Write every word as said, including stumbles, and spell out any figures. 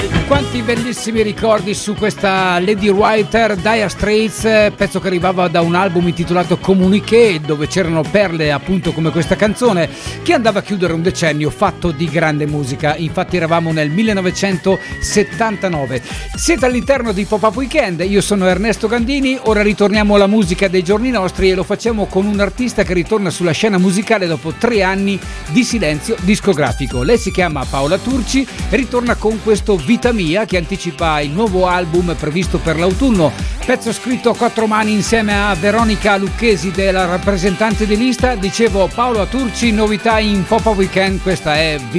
Quanti bellissimi ricordi su questa Lady Writer, Dire Straits, pezzo che arrivava da un album intitolato Communiqué, dove c'erano perle appunto come questa canzone che andava a chiudere un decennio fatto di grande musica. Infatti eravamo nel millenovecentosettantanove. Siete all'interno di Pop-Up Weekend, io sono Ernesto Gandini, ora ritorniamo alla musica dei giorni nostri e lo facciamo con un artista che ritorna sulla scena musicale dopo tre anni di silenzio discografico. Lei si chiama Paola Turci e ritorna con questo Vita Mia che anticipa il nuovo album previsto per l'autunno, pezzo scritto a quattro mani insieme a Veronica Lucchesi della rappresentante di lista. Dicevo, Paola Turci, novità in Pop-Up Weekend, questa è Vita